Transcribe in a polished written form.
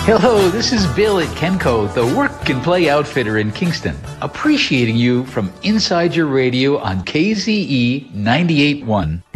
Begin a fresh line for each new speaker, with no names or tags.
Hello, this is Bill at Kenco, the Work and Play Outfitter in Kingston, appreciating you from inside your radio on KZE 98.1.